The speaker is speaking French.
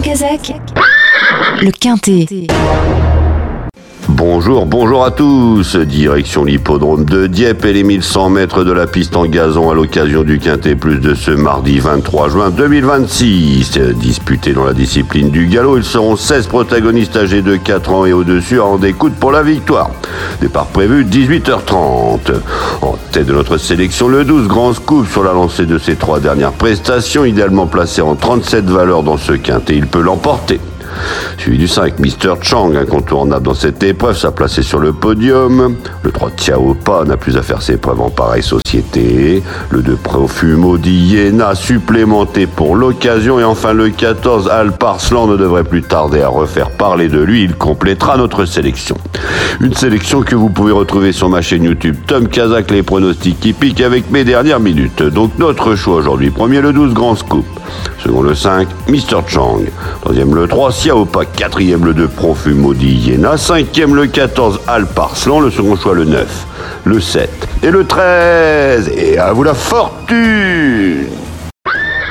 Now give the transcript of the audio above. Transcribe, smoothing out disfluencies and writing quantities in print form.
Kazakh, le Quintet. Bonjour à tous. Direction l'hippodrome de Dieppe et les 1100 mètres de la piste en gazon à l'occasion du Quintet Plus de ce mardi 23 juin 2026. Disputés dans la discipline du galop, ils seront 16 protagonistes âgés de 4 ans et au-dessus en découte pour la victoire. Départ prévu 18h30. En tête de notre sélection, le 12 Grand Scoop sur la lancée de ses 3 dernières prestations, idéalement placé en 37 valeurs dans ce Quintet, il peut l'emporter. Suivi du 5, Mr. Chang, incontournable dans cette épreuve, s'a placé sur le podium. Le 3, Tiaopa, n'a plus à faire ses preuves en pareille société. Le 2, Profumo d'Iéna, supplémenté pour l'occasion. Et enfin le 14, Alparslan, ne devrait plus tarder à refaire parler de lui. Il complétera notre sélection. Une sélection que vous pouvez retrouver sur ma chaîne YouTube Tom Kazakh, les pronostics hippiques avec mes dernières minutes. Donc notre choix aujourd'hui, premier le 12 Grand Scoop, second le 5 Mr. Chang, troisième le 3 Tiaopa, quatrième le 2 Profumo d'Iéna, cinquième le 14 Alparslan, le second choix le 9, le 7 et le 13. Et à vous la fortune!